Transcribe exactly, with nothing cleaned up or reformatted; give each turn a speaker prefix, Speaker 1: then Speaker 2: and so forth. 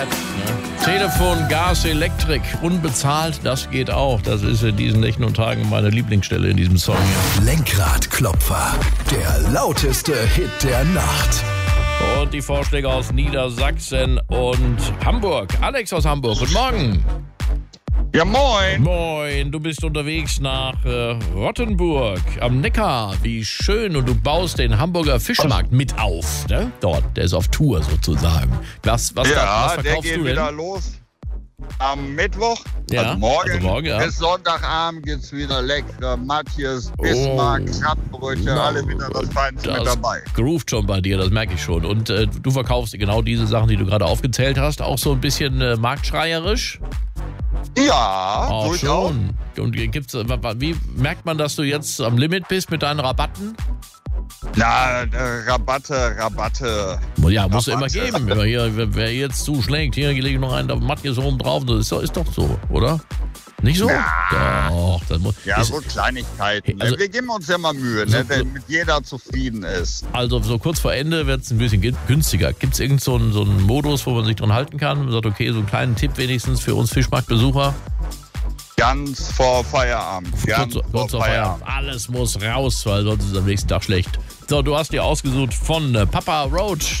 Speaker 1: Ja. Telefon, Gas, Elektrik, unbezahlt, das geht auch. Das ist in diesen Nächten und Tagen meine Lieblingsstelle in diesem Song hier.
Speaker 2: Lenkradklopfer, der lauteste Hit der Nacht.
Speaker 1: Und die Vorschläge aus Niedersachsen und Hamburg. Alex aus Hamburg, guten Morgen.
Speaker 3: Ja, moin.
Speaker 1: Moin, du bist unterwegs nach äh, Rottenburg am Neckar. Wie schön. Und du baust den Hamburger Fischmarkt mit auf, ne? Dort, der ist auf Tour sozusagen. Was, was,
Speaker 3: ja,
Speaker 1: da, was
Speaker 3: der
Speaker 1: verkaufst
Speaker 3: geht
Speaker 1: du denn?
Speaker 3: wieder los am Mittwoch.
Speaker 1: Ja,
Speaker 3: also morgen,
Speaker 1: also morgen, ja.
Speaker 3: Bis Sonntagabend gibt's wieder leckere Matthias, Bismarck,
Speaker 1: Oh.
Speaker 3: Krabbenbrötchen,
Speaker 1: No.
Speaker 3: alle wieder das Feinste mit
Speaker 1: Das
Speaker 3: dabei.
Speaker 1: groovt schon bei dir, das merke ich schon. Und äh, du verkaufst genau diese Sachen, die du gerade aufgezählt hast, auch so ein bisschen äh, marktschreierisch?
Speaker 3: Ja,
Speaker 1: Auch
Speaker 3: durchaus.
Speaker 1: schon. Und gibt's, äh, wie merkt man, dass du jetzt am Limit bist mit deinen Rabatten?
Speaker 3: Na, äh, Rabatte, Rabatte.
Speaker 1: Ja, muss immer
Speaker 3: Rabatte.
Speaker 1: geben. Wer, hier, wer, wer jetzt zuschlägt, hier lege ich noch einen, da Matthias oben drauf. Das ist doch, ist doch so, oder? Nicht so?
Speaker 3: Ja.
Speaker 1: Doch. Das muss,
Speaker 3: Ja,
Speaker 1: ist,
Speaker 3: so Kleinigkeiten.
Speaker 1: Also-
Speaker 3: Wir geben uns ja mal Mühe,
Speaker 1: So-
Speaker 3: ne, damit jeder zufrieden ist.
Speaker 1: also so kurz vor Ende wird es ein bisschen gün- günstiger. Gibt es irgend so einen, so einen Modus, wo man sich dran halten kann? Man sagt, okay, so einen kleinen Tipp wenigstens für uns Fischmarktbesucher.
Speaker 3: Ganz vor Feierabend. Ganz
Speaker 1: Kurz,
Speaker 3: vor
Speaker 1: kurz vor
Speaker 3: Feierabend.
Speaker 1: Feierabend. Alles muss raus, weil sonst ist es am nächsten Tag schlecht. So, du hast dir ausgesucht von äh, Papa Roach.